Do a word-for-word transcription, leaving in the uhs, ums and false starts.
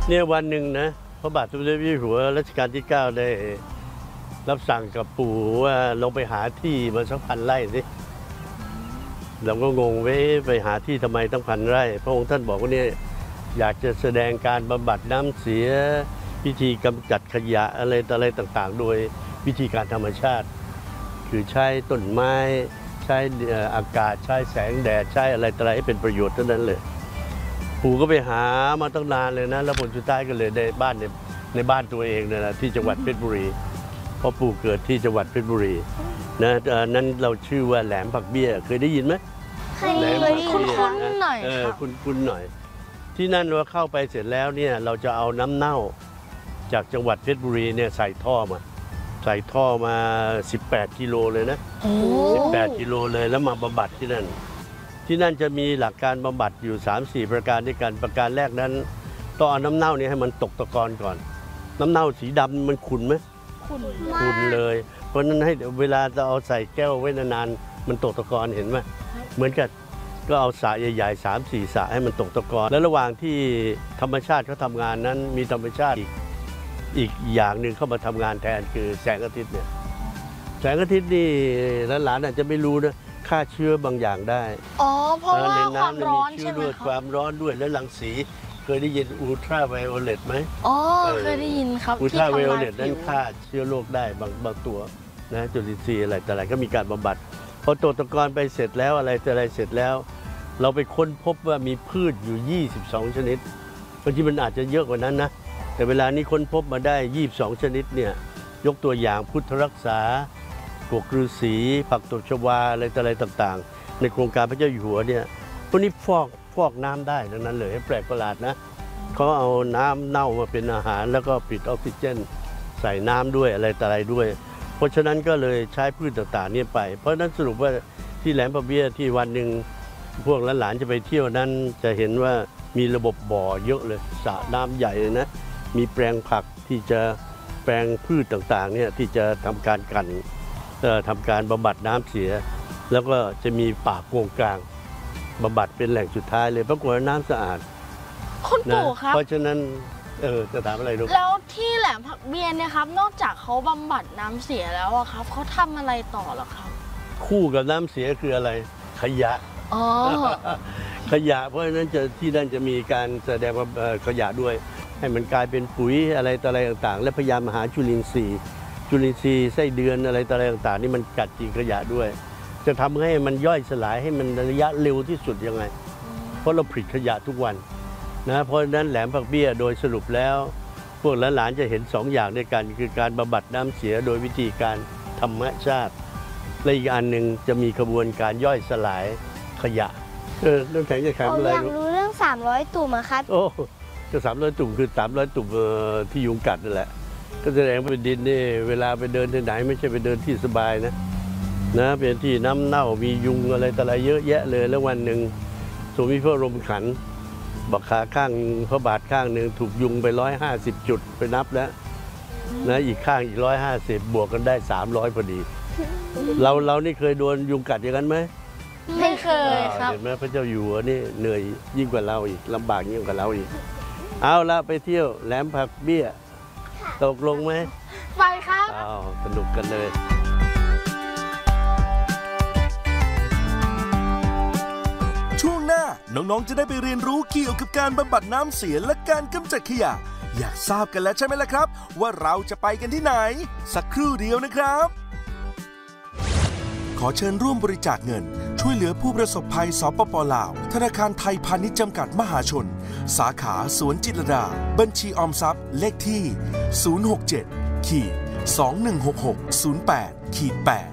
เนี่ยวันหนึ่งนะพระบาทสมเด็จพระเจ้าอยู่หัวรัชกาลที่เก้าได้รับสั่งกับปู่ว่าลงไปหาที่มาสักพันไร่สิเราก็งงไว้ไปหาที่ทำไมตั้งพันไร่พระองค์ท่านบอกว่าเนี่ยอยากจะแสดงการบำบัดน้ำเสียวิธีกำจัดขยะอะไรต่ออะไรต่างๆโดยวิธีการธรรมชาติคือใช้ต้นไม้ใช้อากาศใช้แสงแดดใช้อะไรต่ออะไรให้เป็นประโยชน์เท่านั้นเลยปู่ก็ไปหามาตั้งนานเลยนะแล้วผลสุดท้ายก็เลยได้บ้านในในบ้านตัวเองเนี่ยนะที่จังหวัดเพชรบุรีเพราะปู่เกิดที่จังหวัดเพชรบุรีนะนั้นเราชื่อว่าแหลมผักเบี้ยเคยได้ยินไหมเคยได้ยินคุ้นๆหน่อยเออคุ้นๆหน่อยที่นั่นเราเข้าไปเสร็จแล้วเนี่ยเราจะเอาน้ำเน่าจากจังหวัดเพชรบุรีเนี่ยใส่ท่อมาใส่ท่อมาสิบแปดกิโลเลยนะสิบแปดกิโลเลยแล้วมาบำบัดที่นั่นที่นั่นจะมีหลักการบำบัดอยู่ สามสี่ ประการด้วยกันประการแรกนั้นต้องเอาน้ำเน่านี้ให้มันตกตะกอนก่อนน้ำเน่าสีดำมันขุ่นไหมขุ่นขุ่นเลยเพราะนั้นให้เวลาจะเอาใส่แก้วไว้นานๆมันตกตะกอนเห็นไหมเหมือนกับก็เอาสระใหญ่ๆ สามสี่ สระให้มันตกตะกอนแล้วระหว่างที่ธรรมชาติเขาทำงานนั้นมีธรรมชาติอีกอีกอย่างหนึ่งเข้ามาทำงานแทนคือแสงอาทิตย์เนี่ยแสงอาทิตย์นี่หลานๆอาจจะไม่รู้นะฆ่าเชื้อบางอย่างได้อ๋อเพราะว่าความร้อนใช่ไหมครับความร้อนด้วยและรังสีเคยได้ยินอูลตราไวโอเลตไหมอ๋อเคยได้ยินครับอูลตราไวโอเลตนั้นฆ่าเชื้อโรคได้บางบางตัวนะจุลินทรีย์อะไรแต่อะไรก็มีการบำบัดพอตกตะกอนไปเสร็จแล้วอะไรแต่อะไรเสร็จแล้วเราไปค้นพบว่ามีพืชอยู่ยี่สิบสองชนิดบางทีมันอาจจะเยอะกว่านั้นนะแต่เวลานี้ค้นพบมาได้ยี่สิบสองชนิดเนี่ยยกตัวอย่างพุทธรักษากวกฤาษีผักตบชวาอะไรต่ออะไรต่างๆในโครงการพระเจ้าอยู่หัวเนี่ยพวกนี้ฟอกฟอกน้ำได้ดังนั้นเลยแปลกประหลาดนะเขาเอาน้ำเน่ามาเป็นอาหารแล้วก็ปิดออกซิเจนใส่น้ำด้วยอะไรต่ออะไรด้วยเพราะฉะนั้นก็เลยใช้พืชต่างๆนี่ไปเพราะนั้นสรุปว่าที่แหลมผักเบี้ยที่วันหนึ่งพวกหลานๆจะไปเที่ยวนั้นจะเห็นว่ามีระบบบ่อเยอะเลยสระน้ำใหญ่เลยนะมีแปลงผักที่จะแปลงพืชต่างๆเนี่ยที่จะทำการกันทำการบำบัดน้ำเสียแล้วก็จะมีป่าโกงกลางบำบัดเป็นแหล่งสุดท้ายเลยปรากฏว่าน้ำสะอาดคุณปู่ครับเพราะฉะนั้นเออจะถามอะไรลูกแล้วที่แหลมผักเบี้ยเนี่ยครับนอกจากเขาบำบัดน้ำเสียแล้วอะครับเขาทำอะไรต่อหรอครับคู่กับน้ำเสียคืออะไรขยะอ๋อขยะเพราะฉะนั้นจะที่นั่นจะมีการแสดงขยะด้วยให้มันกลายเป็นปุ๋ยอะไรต่ออะไรต่างๆและพยายามหาจุลินทรีย์จุลินทรีย์ไส้เดือนอะไรต่ออะไรต่างๆนี่มันกัดกินขยะด้วยจะทำให้มันย่อยสลายให้มันระยะเร็วที่สุดยังไงเพราะเราผลิตขยะทุกวันนะเพราะฉะนั้นแหลมผักเบี้ยโดยสรุปแล้วพวกหลานๆจะเห็นสองอย่างด้วยกันคือการบำบัดน้ำเสียโดยวิธีการธรรมชาติและอีกอันหนึ่งจะมีกระบวนการย่อยสลายขยะเออเรื่องแข็งจะแข็งอะไรอยากรู้เรื่องสามร้อยตุ่มครับโอ้ก็สามร้อยตุ่มคือสามร้อยตุ่มที่ยุงกัดนั่นแหละก็แสดงว่าเป็นดินนี่เวลาไปเดินที่ไหนไม่ใช่ไปเดินที่สบายนะนะเป็นที่น้ำเน่ามียุงอะไรต่ออะไรเยอะแยะเลยแล้ววันหนึ่งทรงมีพระลมขันบักขาข้างพระบาทข้างหนึ่งถูกยุงไปร้อยห้าสิบจุดไปนับแล้วนะอีกข้างอีกร้อยห้าสิบบวกกันได้สามร้อยพอดีเราเรานี่เคยโดนยุงกัดอย่างนั้นไหมไม่เคยครับเห็นไหมพระเจ้าอยู่หัวนี่เหนื่อยยิ่งกว่าเราอีกลำบากยิ่งกว่าเราอีกเอาละไปเที่ยวแหลมผักเบี้ยตกลงไหมไปครับอ้าวสนุกกันเลยช่วงหน้าน้องๆจะได้ไปเรียนรู้เกี่ยวกับการบำบัดน้ำเสียและการกำจัดขยะอยากทราบกันแล้วใช่ไหมล่ะครับว่าเราจะไปกันที่ไหนสักครู่เดียวนะครับขอเชิญร่วมบริจาคเงินช่วยเหลือผู้ประสบภัยสปป.ลาวธนาคารไทยพาณิชย์จำกัดมหาชนสาขาสวนจิตรลดาบัญชีออมทรัพย์เลขที่ศูนย์ หก เจ็ด สอง หนึ่ง หก หก ศูนย์ แปด แปด